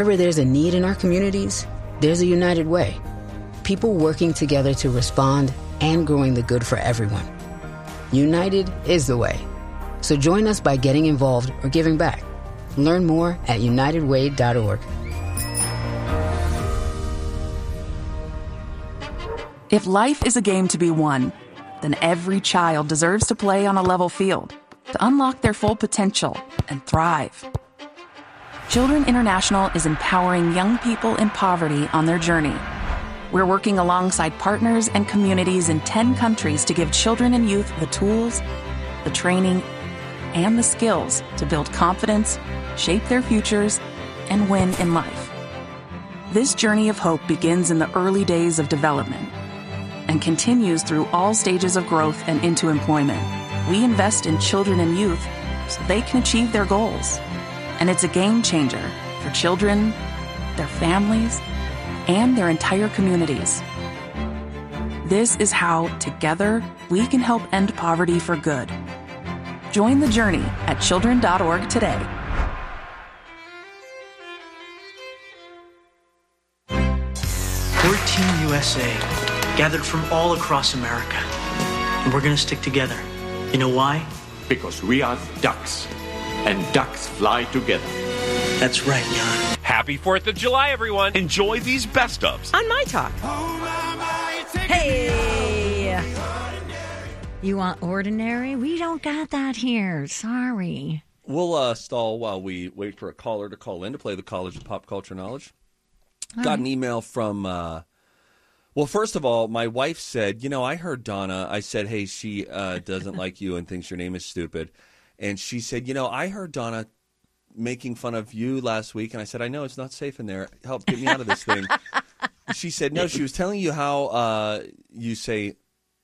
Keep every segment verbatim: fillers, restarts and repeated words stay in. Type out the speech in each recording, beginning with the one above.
Wherever there's a need in our communities, there's a United Way. People working together to respond and growing the good for everyone. United is the way. So join us by getting involved or giving back. Learn more at united way dot org. If life is a game to be won, then every child deserves to play on a level field to unlock their full potential and thrive. Children International is empowering young people in poverty on their journey. We're working alongside partners and communities in ten countries to give children and youth the tools, the training, and the skills to build confidence, shape their futures, and win in life. This journey of hope begins in the early days of development and continues through all stages of growth and into employment. We invest in children and youth so they can achieve their goals. And it's a game changer for children, their families, and their entire communities. This is how, together, we can help end poverty for good. Join the journey at children dot org today. We're Team U S A, gathered from all across America. And we're going to stick together. You know why? Because we are ducks, and ducks fly together. That's right, Jan. Happy fourth of July, everyone. Enjoy these best ofs on My Talk. Hey! You want ordinary? We don't got that here. Sorry. We'll uh, stall while we wait for a caller to call in to play the College of Pop Culture Knowledge. All got right. An email from, uh, well, first of all, my wife said, you know, I heard Donna. I said, hey, she uh, doesn't like you and thinks your name is stupid. And she said, you know, I heard Donna making fun of you last week, and I said, I know, it's not safe in there. Help get me out of this thing. She said, no, she was telling you how uh, you say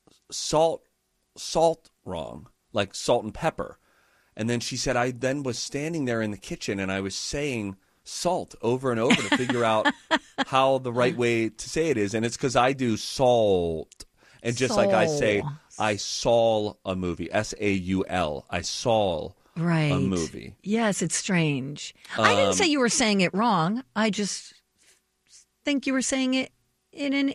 salt, salt wrong, like salt and pepper. And then she said, I then was standing there in the kitchen, and I was saying salt over and over to figure out how the right way to say it is. And it's because I do salt. And just Soul. Like I say, I saw a movie, S A U L. I saw right. a movie. Yes, it's strange. Um, I didn't say you were saying it wrong. I just think you were saying it in an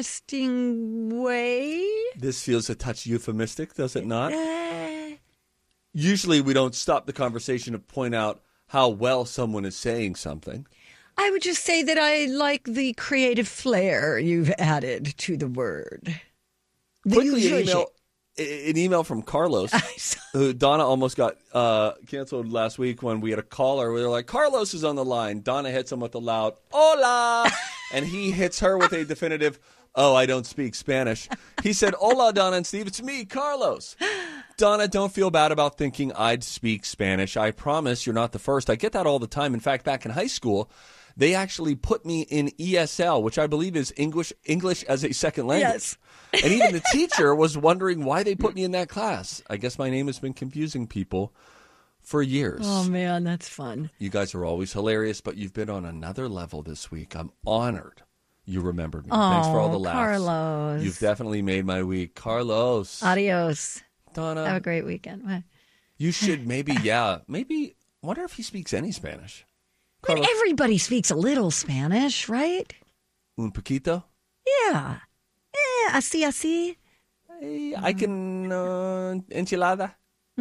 interesting way. This feels a touch euphemistic, does it not? Uh, Usually we don't stop the conversation to point out how well someone is saying something. I would just say that I like the creative flair you've added to the word. The Quickly, an email, an email from Carlos, who Donna almost got uh, canceled last week when we had a caller. We were like, Carlos is on the line. Donna hits him with a loud, hola, and he hits her with a definitive, oh, I don't speak Spanish. He said, hola, Donna and Steve, it's me, Carlos. Donna, don't feel bad about thinking I'd speak Spanish. I promise you're not the first. I get that all the time. In fact, back in high school, they actually put me in E S L, which I believe is English English as a second language. Yes. And even the teacher was wondering why they put me in that class. I guess my name has been confusing people for years. Oh, man, that's fun. You guys are always hilarious, but you've been on another level this week. I'm honored you remembered me. Oh, Thanks for all the laughs. Carlos. You've definitely made my week. Carlos. Adios. Donna. Have a great weekend. What? You should maybe, yeah, maybe, I wonder if he speaks any Spanish. I mean, everybody speaks a little Spanish, right? Un poquito? Yeah. Eh, así, así. Hey, I can, uh, enchilada.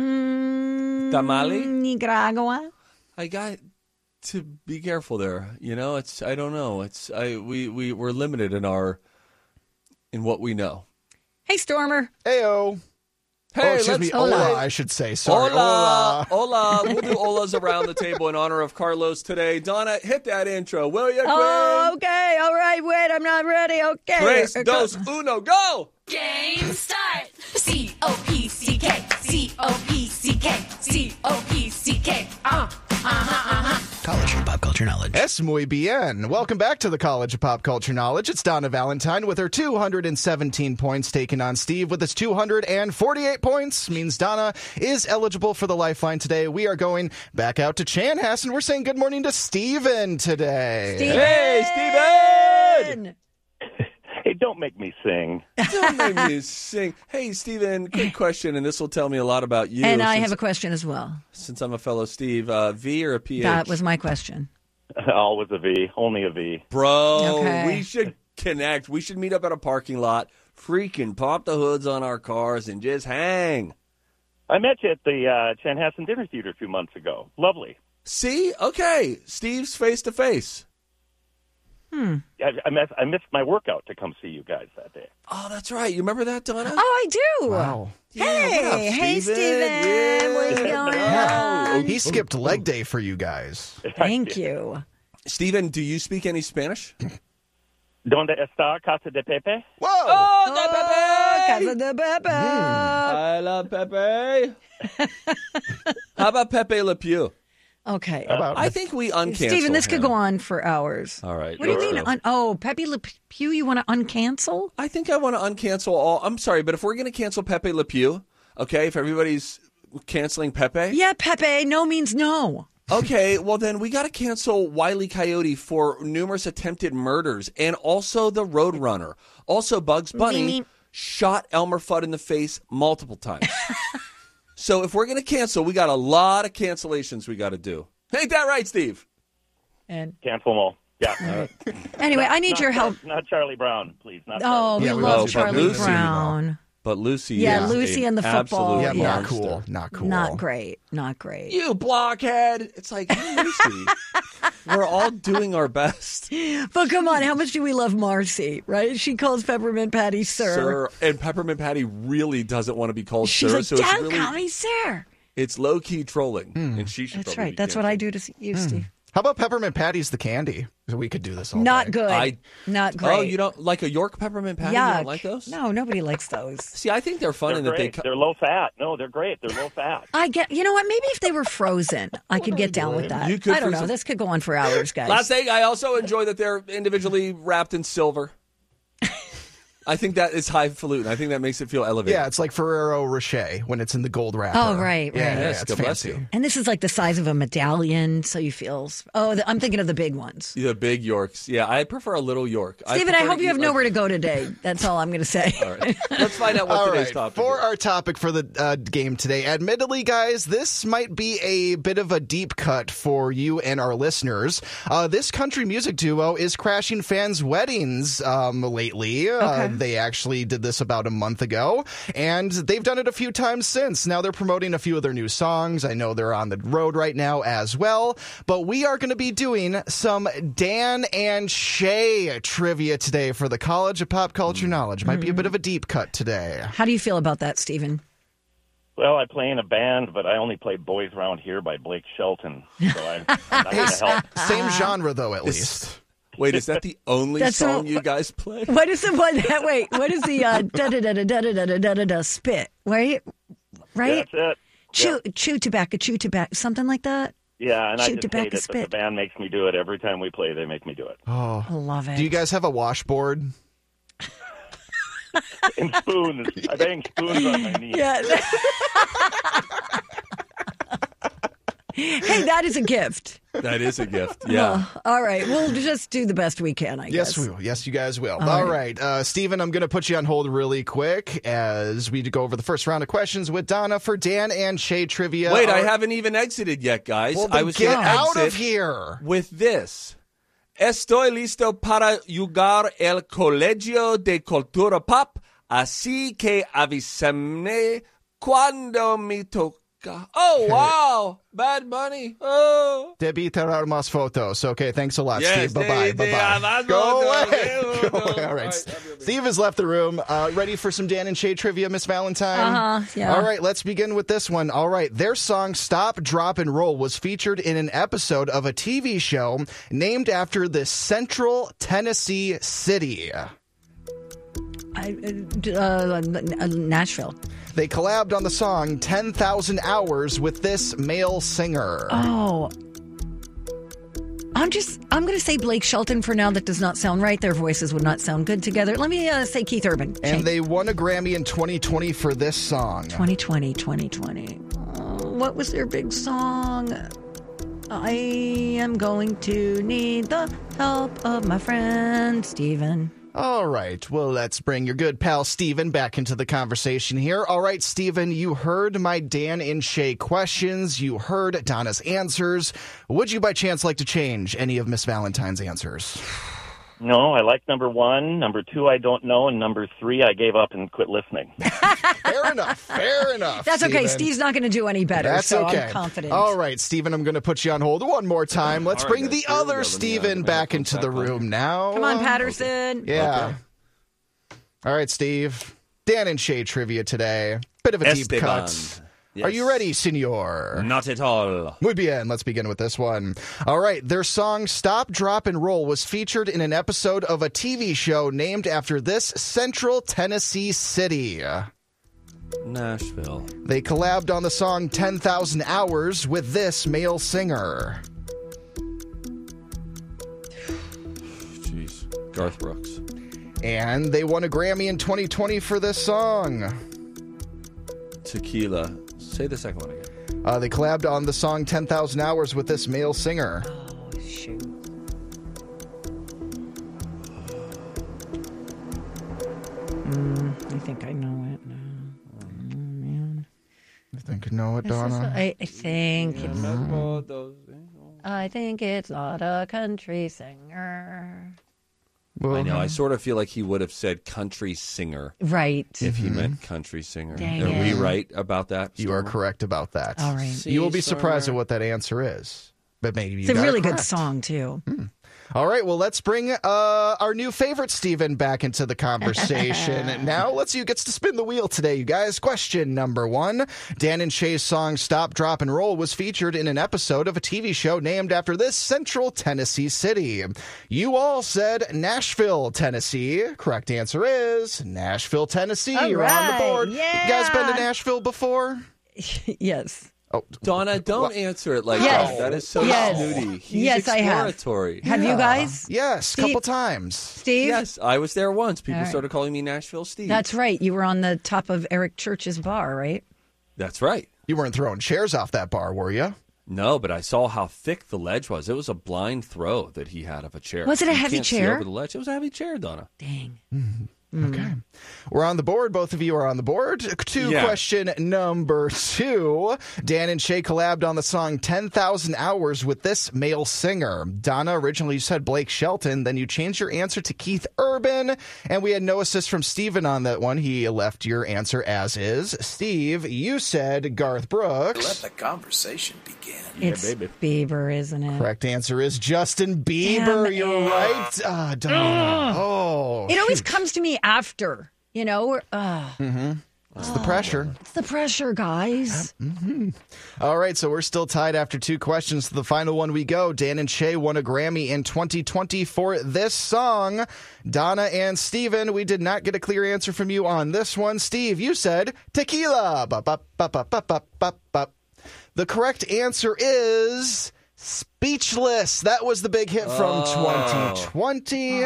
Mm, Tamale? Nicaragua. I got to be careful there. You know, it's, I don't know. It's, I, we, we, we're limited in our, in what we know. Hey, Stormer. Heyo. Hey, oh, excuse let's, me, hola, hola, I should say. Sorry. Hola. Hola. We'll do holas around the table in honor of Carlos today. Donna, hit that intro, will you, Queen? Oh, okay. All right. Wait, I'm not ready. Okay. Tres, dos, uno, go. Game start. C O P C K. C O P C K. C O P C K. Uh, uh-huh, uh-huh. College of Pop Culture Knowledge. Es muy bien. Welcome back to the College of Pop Culture Knowledge. It's Donna Valentine with her two hundred seventeen points, taking on Steve with his two hundred forty-eight points. Means Donna is eligible for the Lifeline today. We are going back out to Chanhassen. We're saying good morning to Steven today. Steven! Hey, Steven! Hey, don't make me sing. Don't make me sing. Hey, Steven, quick question, and this will tell me a lot about you. And I have a question as well. Since I'm a fellow Steve, uh, V or a P H? That was my question. Always a V, only a V. Bro, Okay. we should connect. We should meet up at a parking lot, freaking pop the hoods on our cars, and just hang. I met you at the uh, Chanhassen Dinner Theater a few months ago. Lovely. See? Okay. Steve's face to face. Hmm. I, I, missed, I missed my workout to come see you guys that day. Oh, that's right. You remember that, Donna? Oh, I do. Wow. Yeah, Hey, what up, hey, Steven? Steven. Yeah. What's going Yeah. on? He skipped leg day for you guys. Thank you. Steven, do you speak any Spanish? ¿Dónde está Casa de Pepe? Whoa! Oh, Casa de Pepe. I love Pepe. How about Pepe Le Pew? Okay. About I think we uncancel Steven, this could him. go on for hours. All right. What do you let's mean? go. Un- oh, Pepe Le Pew, you want to uncancel? I think I want to uncancel all. I'm sorry, but if we're going to cancel Pepe Le Pew, okay, if everybody's canceling Pepe, Yeah, Pepe. No means no. okay, well then we got to cancel Wile E. Coyote for numerous attempted murders, and also the Roadrunner. Also, Bugs Bunny Me, me. shot Elmer Fudd in the face multiple times. So if we're going to cancel, we got a lot of cancellations we got to do. Ain't that right, Steve? And Cancel them all. Yeah. anyway, I need Not your help. Char- Not Charlie Brown, please. Not Oh, Charlie. we Yeah, we love love Charlie Lucy. Brown. But Lucy, Yeah, is Lucy an and the football. absolute Yeah, Yeah. not monster. cool. Not cool. Not great. Not great. You blockhead! It's like hey, Lucy. We're all doing our best, But come on, how much do we love Marcy, right? She calls Peppermint Patty sir. sir. And Peppermint Patty really doesn't want to be called She's sir, like, so it's don't really call me sir. it's low key trolling, and she should. That's probably right. be That's what I canceled. do to you, Steve. How about Peppermint Patty's the candy? We could do this all Not day. good. I- Not great. Oh, you don't like a York peppermint patty? You Yuck. don't like those? No, nobody likes those. See, I think they're fun They're in that they. great. co- They're low fat. No, they're great. They're low fat. I get. You know what? Maybe if they were frozen, I could get down with that. You could I don't freeze know. them. This could go on for hours, guys. Last thing, I also enjoy that they're individually wrapped in silver. I think that is highfalutin. I think that makes it feel elevated. Yeah, it's like Ferrero Rocher when it's in the gold wrapper. Oh, right, Yeah, right. yeah, Yes, it's God bless fancy. you. And this is like the size of a medallion, so you feel. Oh, the, I'm thinking of the big ones. The big Yorks. Yeah, I prefer a little York. Stephen, I prefer hope to you have eat nowhere like- to go today. That's all I'm going to say. All right. Let's find out what All today's right, topic for is. our topic for the uh, game today, admittedly, guys, this might be a bit of a deep cut for you and our listeners. Uh, this country music duo is crashing fans' weddings um, lately. Uh, Okay. they actually did this about a month ago, and they've done it a few times since. Now they're promoting a few of their new songs. I know they're on the road right now as well, but we are going to be doing some Dan and Shay trivia today for the College of Pop Culture Knowledge. Might be a bit of a deep cut today. How do you feel about that, Stephen? Well, I play in a band, but I only play Boys Around Here by Blake Shelton. So I'm, I'm not going to help. Same genre, though, at This- least. Wait, is that the only That's song so- you guys play? What is the one? That, wait, what is the uh, da da da da da da da da da da spit? Right, right. That's it. Chew, chew tobacco, chew tobacco, something like that. Yeah, and I Chew just tobacco hate it, but spit. the band makes me do it. Every time we play, they make me do it. Oh, I love it. do you guys have a washboard? And spoons. I bang spoons on my knees. Yeah. Hey, that is a gift. That is a gift. Yeah. Oh, all right, we'll just do the best we can, I Yes, guess. we will. Yes, you guys will. All All right. right, uh, Stephen, I'm going to put you on hold really quick as we go over the first round of questions with Donna for Dan and Shay trivia. Wait, I Our- haven't even exited yet, guys. Well, I then was get gonna out exit of here. with this. Estoy listo para jugar el Colegio de Cultura Pop, así que avísame cuando me toca. Oh, wow. Bad Bunny. Oh. Debbie tirar más fotos. Okay, thanks a lot, Yes, Steve. Bye-bye. de- de- Bye-bye. más Go fotos. away. Go away. All right. Right. Steve has left the room. Uh, ready for some Dan and Shay trivia, Miss Valentine? Uh-huh, yeah. All right, let's begin with this one. All right, their song Stop, Drop, and Roll was featured in an episode of a T V show named after the Central Tennessee city. I, uh, uh, Nashville. They collabed on the song ten thousand Hours with this male singer. Oh. I'm just, I'm going to say Blake Shelton for now. That does not sound right. Their voices would not sound good together. Let me uh, say Keith Urban. And Change. they won a Grammy in twenty twenty for this song. twenty twenty, twenty twenty. Oh, what was their big song? I am going to need the help of my friend Steven. All right. Well, let's bring your good pal Steven back into the conversation here. All right, Steven, you heard my Dan and Shay questions. You heard Donna's answers. Would you by chance like to change any of Miss Valentine's answers? No, I like number one. Number two, I don't know. And number three, I gave up and quit listening. Fair enough. Fair enough. That's okay. Steven. Steve's not going to do any better, That's so okay. I'm confident. All right, Steven, I'm going to put you on hold one more time. Let's All right, bring guys, the here we go. other Let me, uh, Steven let me back have into the contact room later. now. Come on, Patterson. Yeah. Okay. All right, Steve. Dan and Shay trivia today. Bit of a deep Esteban. cut. Yes. Are you ready, senor? Not at all. Muy bien. Let's begin with this one. All right. Their song Stop, Drop, and Roll was featured in an episode of a T V show named after this central Tennessee city. Nashville. They collabed on the song ten thousand hours with this male singer. Jeez. Garth Brooks. And they won a Grammy in twenty twenty for this song. Tequila. Say the second one again. Uh, they collabed on the song ten thousand hours with this male singer. Oh, shoot. Mm, I think I know it now. Oh, man. I think you know it, This is- Donna. I, I think it's, Remember those- I think it's not a country singer. Well, I know. I sort of feel like he would have said country singer Right. if he meant country singer. Dang Are it. we right about that? You are Stormer? correct about that. All right. You will be surprised Summer. at what that answer is. But maybe you It's a got it really good correct. song, too. All right, well, let's bring uh, our new favorite Steven back into the conversation. Now, let's see who gets to spin the wheel today, you guys. Question number one. Dan and Shay's song Stop, Drop, and Roll was featured in an episode of a T V show named after this central Tennessee city. You all said Nashville, Tennessee. Correct answer is Nashville, Tennessee. All You're on the right, board. yeah. You guys been to Nashville before? Yes. Oh, Donna, don't answer it like Yes. that. That is so Yes. snooty. He's Yes, I have. exploratory. Have you guys? yes, Steve- couple times. Steve? Yes, I was there once. People All right. started calling me Nashville Steve. That's right. You were on the top of Eric Church's bar, right? That's right. You weren't throwing chairs off that bar, were you? No, but I saw how thick the ledge was. It was a blind throw that he had of a chair. Was it a You heavy can't see chair? over the ledge. It was a heavy chair, Donna. Dang. Okay. We're on the board. Both of you are on the board. To Yeah. question number two. Dan and Shay collabed on the song ten thousand hours with this male singer. Donna, originally you said Blake Shelton. Then you changed your answer to Keith Urban. And we had no assist from Steven on that one. He left your answer as is. Steve, you said Garth Brooks. Let the conversation begin. It's Bieber, isn't it? Correct answer is Justin Bieber. Damn You're it. right. Ah, Donna. Oh. It always comes to me after, you know? We're, uh, It's the pressure. it's the pressure, guys. All right, so we're still tied after two questions. To the final one we go. Dan and Shay won a Grammy in twenty twenty for this song. Donna and Steven, we did not get a clear answer from you on this one. Steve, you said tequila. Bup, bup, bup, bup, bup, bup, bup, bup. The correct answer is Speechless. That was the big hit from Oh. twenty twenty.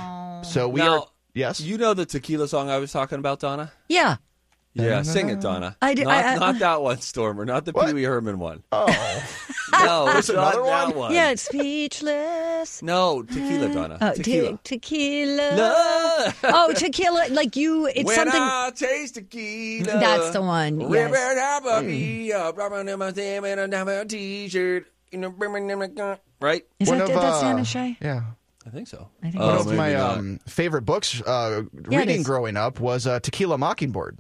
So we Now, are... Yes? You know the tequila song I was talking about, Donna? Yeah. Yeah, sing it, Donna. I do- not, I- I- not that one, Stormer. Not the What? Pee Wee Herman one. Oh. No, There's it's not another that one? one. Yeah, it's speechless. No, tequila, Donna. Oh, tequila. te- tequila. No. Oh, tequila. Like you, it's when something. I taste tequila. That's the one, yes. Ribbon apple up, rubbing in my thumb and I have a t-shirt. You know, right? Is One that, of, that's uh, Santa Shay? Yeah. I think so. I think Oh, One that's of maybe my not. um, favorite books uh, Yeah, it reading is. growing up was uh, Tequila Mockingbird.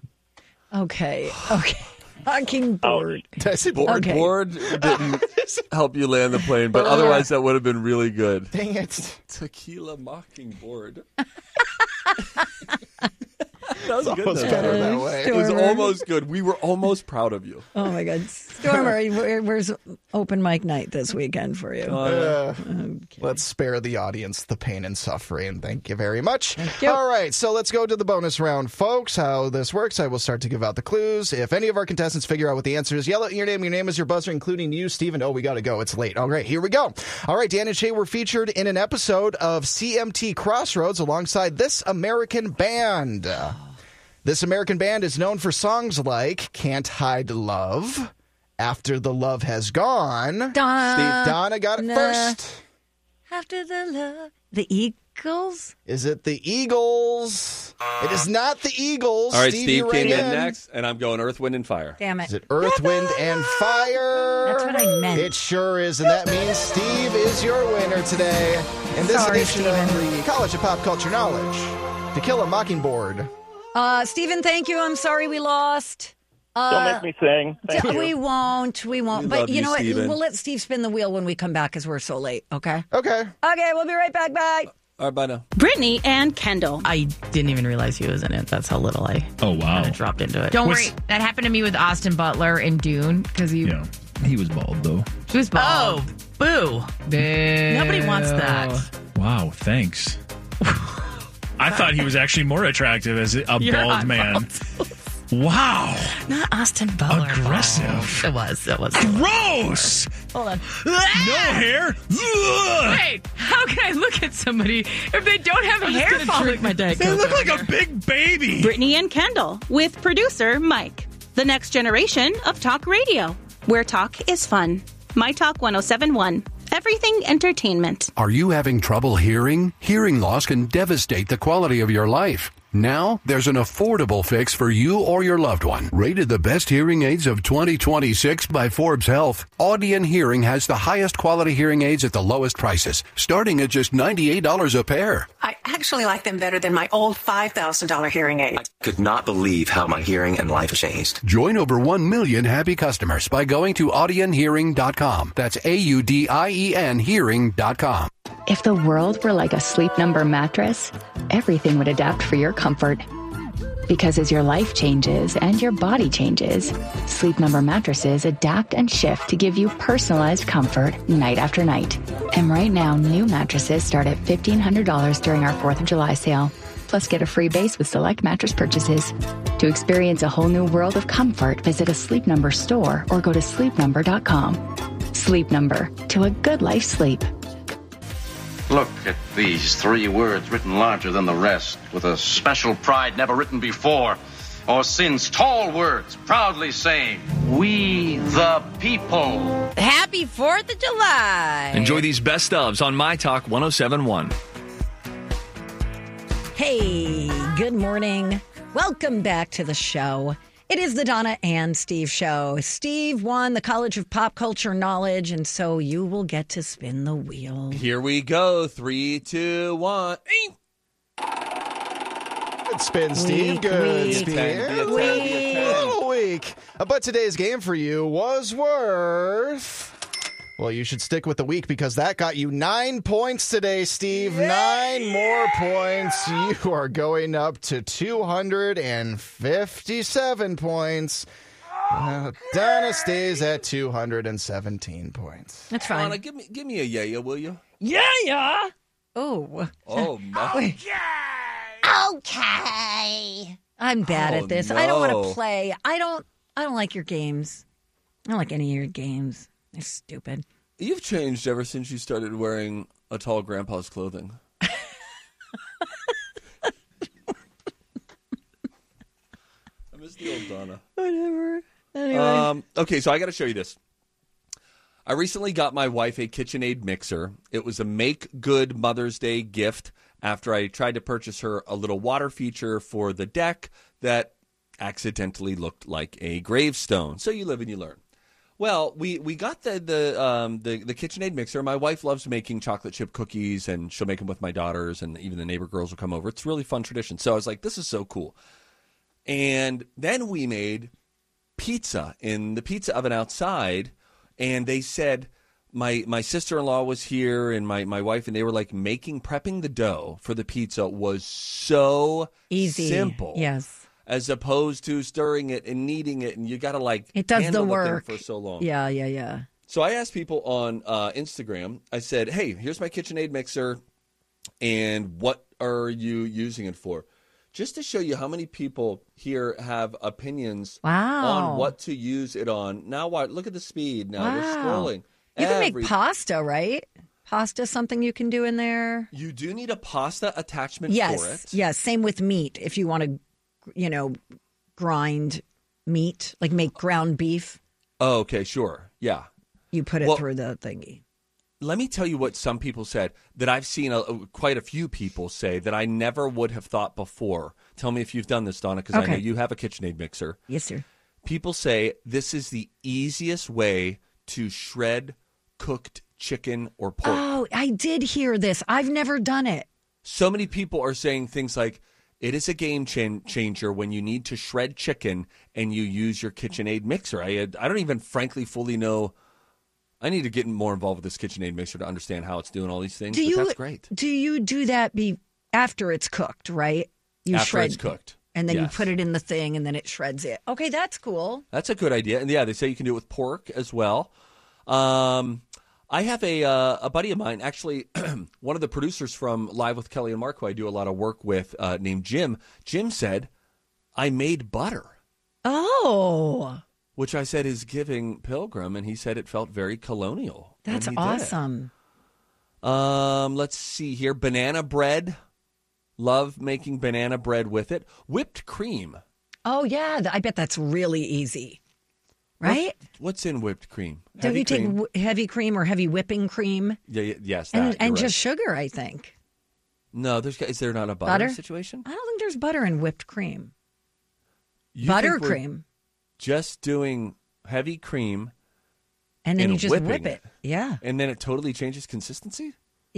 Okay. Okay. Fucking bored. Did I say Board, bored? Okay. board didn't help you land the plane, but otherwise that would have been really good. Dang it. Tequila Mockingbird. That was good. Almost though. better that way. It was Stormer. almost good. We were almost proud of you. Oh my God, Stormer, where, where's open mic night this weekend for you? Uh, Let's spare the audience the pain and suffering. Thank you very much. you. All right, so let's go to the bonus round, folks. How this works, I will start to give out the clues. If any of our contestants figure out what the answer is, yell out your name. Your name is your buzzer, including you, Steven. Oh, we got to go. It's late. All right, here we go. All right, Dan and Shay were featured in an episode of C M T Crossroads alongside This American Band. This American Band is known for songs like Can't Hide Love, After the Love Has Gone. Donna. Steve Donna got it Nah. first. After the love, the eagle Eagles? Is it the Eagles? It is not the Eagles. All right, Stevie Steve came right in next, and I'm going Earth, Wind, and Fire. Damn it. Is it Earth, Wind, and Fire? That's what I meant. It sure is, and that means Steve is your winner today. In this Sorry, edition Steven. of the College of Pop Culture Knowledge, To Kill a Mockingbird. Uh, Stephen, thank you. I'm sorry we lost. Uh, Don't make me sing. Thank d- you. We won't. We won't. We but love you you, know what? Steven. We'll let Steve spin the wheel when we come back because we're so late, okay? Okay. Okay, we'll be right back. Bye. All right, bye now. Brittany and Kendall. I didn't even realize he was in it. That's how little I Oh, wow. kind of dropped into it. Don't What's- worry. That happened to me with Austin Butler in Dune because he, Yeah. He was bald, though. he was bald. Oh, boo. Boo. Nobody wants that. Wow, thanks. I thought he was actually more attractive as a You're bald on man. Wow. Not Austin Butler. Aggressive. Oh, it was. It was. Gross. Hold on. No hair. Ugh. Wait, how can I look at somebody if they don't have I'm just hair gonna falling? drink my Diet They Coke look over like here. a big baby. Brittany and Kendall with producer Mike. The next generation of talk radio, where talk is fun. My Talk one oh seven point one. Everything entertainment. Are you having trouble hearing? Hearing loss can devastate the quality of your life. Now, there's an affordable fix for you or your loved one. Rated the best hearing aids of twenty twenty-six by Forbes Health, Audion Hearing has the highest quality hearing aids at the lowest prices, starting at just ninety-eight dollars a pair. I actually like them better than my old five thousand dollars hearing aid. I could not believe how my hearing and life changed. Join over one million happy customers by going to audion hearing dot com. That's A U D I E N hearing dot com. If the world were like a Sleep Number mattress, everything would adapt for your comfort. Because as your life changes and your body changes, Sleep Number mattresses adapt and shift to give you personalized comfort night after night. And right now, new mattresses start at fifteen hundred dollars during our fourth of July sale. Plus, get a free base with select mattress purchases. To experience a whole new world of comfort, visit a Sleep Number store or go to sleep number dot com. Sleep Number, to a good life sleep. Look at these three words written larger than the rest, with a special pride never written before or since. Tall words proudly saying, "We the people." Happy fourth of July. Enjoy these best ofs on My Talk one oh seven point one. Hey, good morning. Welcome back to the show. It is the Donna and Steve show. Steve won the College of Pop Culture Knowledge, and so you will get to spin the wheel. Here we go. Three, two, one. Good spin, Steve. Weak, Good weak, spin. Be a ten, be a ten, be a ten. A little weak. Uh, But today's game for you was worth... Well, you should stick with the week because that got you nine points today, Steve. Nine more points. You are going up to two hundred fifty-seven points. Uh, Donna stays at two hundred seventeen points. That's fine. Donna, give me, give me a yeah, will you? Yeah, yeah. Oh. Oh, my. Okay. I'm bad Oh, at this. I don't want no. to play. I don't. I don't like your games. I don't like any of your games. They're stupid. You've changed ever since you started wearing a tall grandpa's clothing. I miss the old Donna. Whatever. Anyway. Um, okay, so I got to show you this. I recently got my wife a KitchenAid mixer. It was a make good Mother's Day gift after I tried to purchase her a little water feature for the deck that accidentally looked like a gravestone. So you live and you learn. Well, we, we got the the um the, the KitchenAid mixer. My wife loves making chocolate chip cookies, and she'll make them with my daughters, and even the neighbor girls will come over. It's a really fun tradition. So I was like, this is so cool. And then we made pizza in the pizza oven outside, and they said my my sister-in-law was here and my, my wife, and they were like making prepping the dough for the pizza was so Easy. simple. Yes. As opposed to stirring it and kneading it, and you got to like It does handle the work thing for so long. Yeah, yeah, yeah. So I asked people on uh, Instagram. I said, "Hey, here's my KitchenAid mixer, and what are you using it for?" Just to show you how many people here have opinions Wow. on what to use it on. Now, what? Look at the speed. Now Wow. we're scrolling. You can Every- make pasta, right? Pasta, something you can do in there. You do need a pasta attachment Yes, for it. yes. Same with meat. If you want to, you know, grind meat, like make ground beef, Oh, okay, sure. Yeah. you put it Well- through the thingy. let me tell you what some people said that I've seen a, quite a few people say that I never would have thought before. Tell me if you've done this, Donna, because Okay. I know you have a KitchenAid mixer. Yes, sir. People say this is the easiest way to shred cooked chicken or pork. Oh, I did hear this. I've never done it. So many people are saying things like, it is a game chan- changer when you need to shred chicken and you use your KitchenAid mixer. I I don't even frankly fully know. I need to get more involved with this KitchenAid mixer to understand how it's doing all these things. Do but you that's great. do you do that be after it's cooked, right? You After shred it's cooked. and then you Yes. put it in the thing, and then it shreds it. Okay, that's cool. That's a good idea. And yeah, they say you can do it with pork as well. Um, I have a uh, a buddy of mine, actually, one of the producers from Live with Kelly and Mark, who I do a lot of work with, uh, named Jim. Jim said, I made butter. Oh. Which I said is giving Pilgrim, and he said it felt very colonial. when That's he did it. awesome. Um, let's see here. Banana bread. Love making banana bread with it. Whipped cream. Oh, yeah. th- I bet that's really easy. Right? What's, what's in whipped cream? Don't Heavy you take cream? w- heavy cream or heavy whipping cream? Yeah, yeah, yes, that, And, you're and right. just sugar, I think. No, there's is there not a butter, Butter? situation? I don't think there's butter in whipped cream. You think we're Buttercream. Just doing heavy cream, And then and you just whipping whip it. Yeah. and then it totally changes consistency.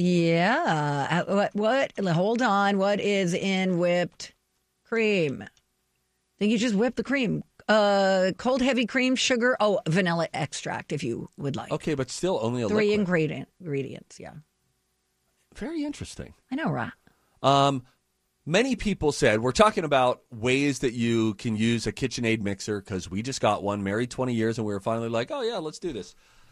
Yeah. Uh, What, what? Hold on. What is in whipped cream? Then you just whip the cream. Uh, cold heavy cream, sugar. Oh, vanilla extract if you would like. Okay, but still only a Three liquid. ingredient ingredients. Yeah. Very interesting. I know, right? Um, many people said we're talking about ways that you can use a KitchenAid mixer because we just got one, married twenty years, and we were finally like, oh yeah, let's do this.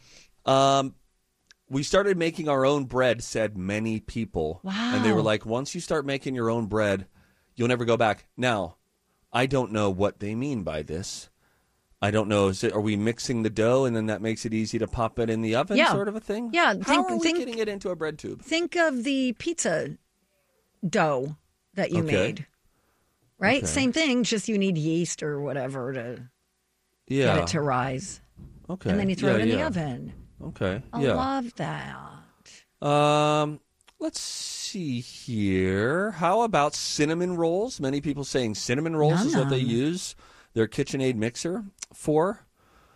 Um, we started making our own bread. Said many people, Wow. and they were like, once you start making your own bread, you'll never go back. Now, I don't know what they mean by this. I don't know. Is it, are we mixing the dough and then that makes it easy to pop it in the oven, Yeah. sort of a thing? Yeah. How Think, are we think, getting it into a bread tube? think of the pizza dough that you Okay. made. Right? Okay. Same thing, just you need yeast or whatever to Yeah. get it to rise. Okay. And then you throw Yeah, it in the yeah. oven. Okay. I yeah. love that. Um, let's see here. How about cinnamon rolls? Many people saying cinnamon rolls is what they Yum. use their KitchenAid mixer for.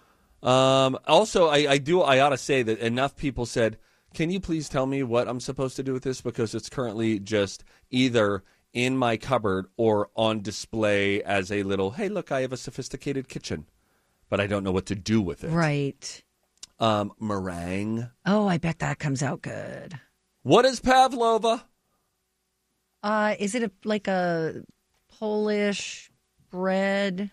Um, also, I, I do. I ought to say that enough people said, "Can you please tell me what I'm supposed to do with this?" Because it's currently just either in my cupboard or on display as a little, "Hey, look, I have a sophisticated kitchen," but I don't know what to do with it. Right. Um, meringue. Oh, I bet that comes out good. What is pavlova? Uh, is it a, like a Polish bread?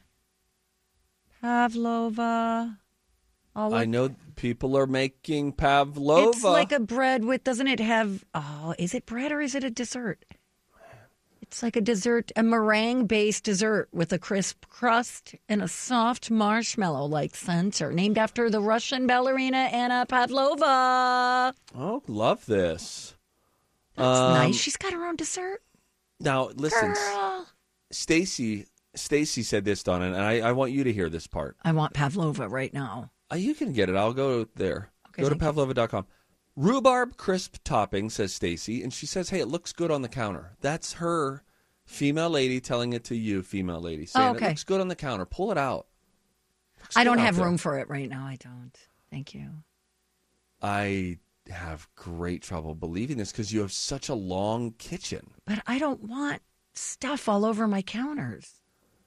Pavlova. I'll I look- know people are making pavlova. It's like a bread with, doesn't it have, oh, is it bread or is it a dessert? It's like a dessert, a meringue-based dessert with a crisp crust and a soft marshmallow-like center, named after the Russian ballerina Anna Pavlova. Oh, love this. That's Um, nice. She's got her own dessert. Now, listen, Girl. Stacy. Stacy said this, Donna, and I, I want you to hear this part. I want Pavlova right now. Uh, you can get it. I'll go there. Okay, go to thank you. pavlova dot com. Rhubarb crisp topping, says Stacy, and she says, "Hey, it looks good on the counter." That's her, female lady, telling it to you, female lady, saying Oh, okay. it looks good on the counter. Pull it out. Looks I good don't out have there. room for it right now. I don't. Thank you. I have great trouble believing this because you have such a long kitchen. But I don't want stuff all over my counters.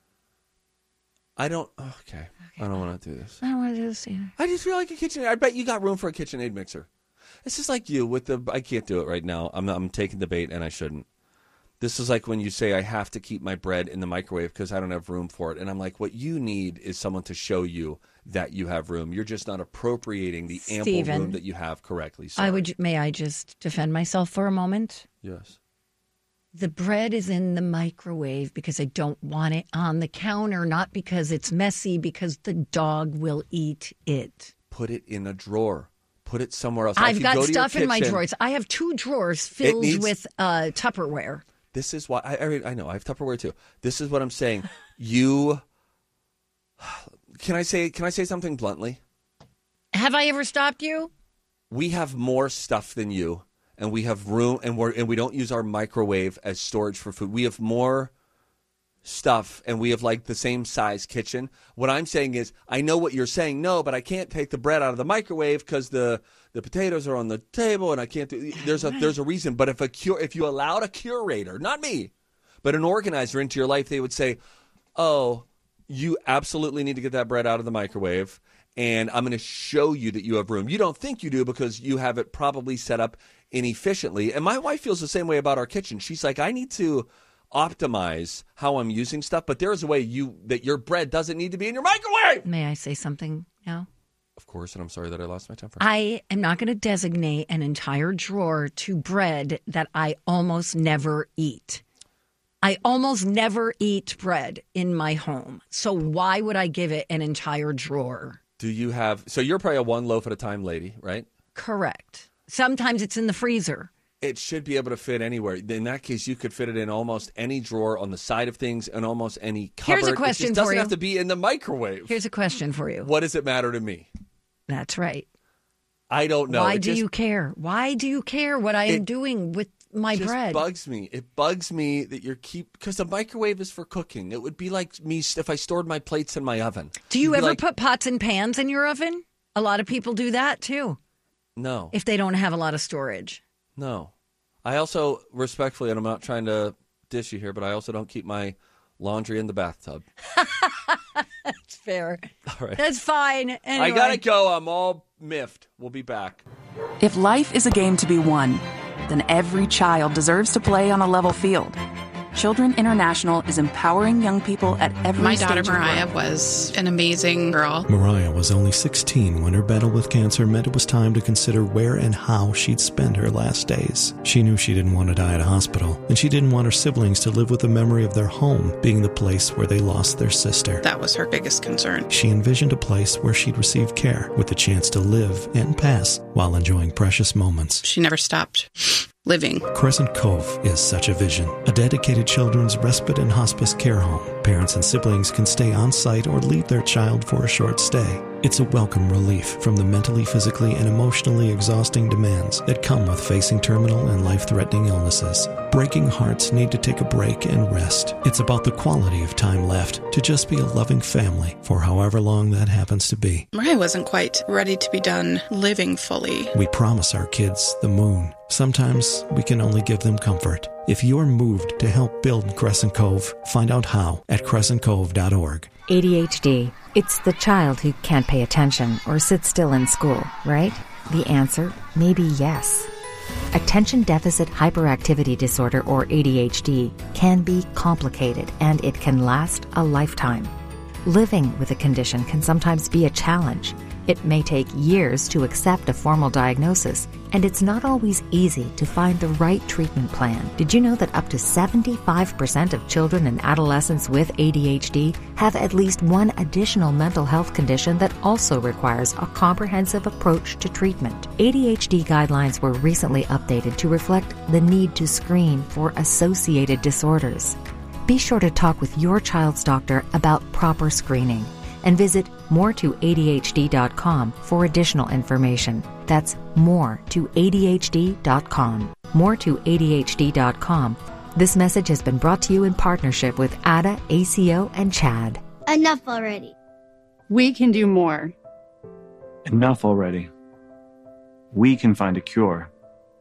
I don't. Okay, I don't want to do this. I don't want to do this either. I just feel like a kitchen. I bet you got room for a KitchenAid mixer. This is like you with the. I can't do it right now. I'm. I'm taking the bait, and I shouldn't. This is like when you say I have to keep my bread in the microwave because I don't have room for it, and I'm like, what you need is someone to show you that you have room. You're just not appropriating the ample Stephen, room that you have correctly. I would. May I just defend myself for a moment? Yes. The bread is in the microwave because I don't want it on the counter, not because it's messy, because the dog will eat it. Put it in a drawer. Put it somewhere else. I've If you got go to your stuff in my kitchen- drawers. I have two drawers filled needs- with uh, Tupperware. This is why I, I I know I have Tupperware too. This is what I'm saying. You can I say can I say something bluntly? Have I ever stopped you? we have more stuff than you, and we have room, and we're and we don't use our microwave as storage for food. We have more stuff, and we have like the same size kitchen. What I'm saying is, I know what you're saying, no, but I can't take the bread out of the microwave because the the potatoes are on the table, and I can't do. There's a there's a reason. But if a cure, if you allowed a curator, not me, but an organizer into your life, they would say, oh, you absolutely need to get that bread out of the microwave. And I'm going to show you that you have room. You don't think you do because you have it probably set up inefficiently. And my wife feels the same way about our kitchen. She's like, I need to optimize how I'm using stuff, but there is a way you that your bread doesn't need to be in your microwave. May I say something now? Of course, and I'm sorry that I lost my temper. I am not going to designate an entire drawer to bread that I almost never eat. I almost never eat bread in my home. So why would I give it an entire drawer? Do you have, so you're probably a one loaf at a time lady, right? Correct. Sometimes it's in the freezer. It should be able to fit anywhere. In that case, you could fit it in almost any drawer on the side of things and almost any cupboard. Here's a question it just for doesn't you. have to be in the microwave. Here's a question for you. What does it matter to me? That's right. I don't know. Why It do just- you care? Why do you care what I am It doing with my just bread? bugs me. It bugs me that you're keep because the microwave is for cooking. It would be like me if I stored my plates in my oven. Do you You'd be ever like, put pots and pans in your oven? A lot of people do that too. No. If they don't have a lot of storage. No. I also, respectfully, and I'm not trying to dish you here, but I also don't keep my laundry in the bathtub. That's fair. All right. That's fine. Anyway. I gotta go. I'm all miffed. We'll be back. If life is a game to be won, then every child deserves to play on a level field. Children International is empowering young people at every My stage daughter of Mariah growth. was an amazing girl. Mariah was only sixteen when her battle with cancer meant it was time to consider where and how she'd spend her last days. She knew she didn't want to die at a hospital, and she didn't want her siblings to live with the memory of their home being the place where they lost their sister. That was her biggest concern. She envisioned a place where she'd receive care with the chance to live and pass while enjoying precious moments. She never stopped living. Crescent Cove is such a vision. A dedicated children's respite and hospice care home. Parents and siblings can stay on site or leave their child for a short stay. It's a welcome relief from the mentally, physically, and emotionally exhausting demands that come with facing terminal and life-threatening illnesses. Breaking hearts need to take a break and rest. It's about the quality of time left to just be a loving family for however long that happens to be. Mariah wasn't quite ready to be done living fully. We promise our kids the moon. Sometimes we can only give them comfort. If you're moved to help build Crescent Cove, find out how at crescent cove dot org. A D H D. It's the child who can't pay attention or sit still in school, right? The answer may be yes. Attention Deficit Hyperactivity Disorder, or A D H D, can be complicated and it can last a lifetime. Living with a condition can sometimes be a challenge. It may take years to accept a formal diagnosis, and it's not always easy to find the right treatment plan. Did you know that up to seventy-five percent of children and adolescents with A D H D have at least one additional mental health condition that also requires a comprehensive approach to treatment? A D H D guidelines were recently updated to reflect the need to screen for associated disorders. Be sure to talk with your child's doctor about proper screening and visit more to A D H D dot com for additional information. That's more to A D H D dot com. more to A D H D dot com. This message has been brought to you in partnership with A D A, A C O, and CHAD. Enough already. We can do more. Enough already. We can find a cure.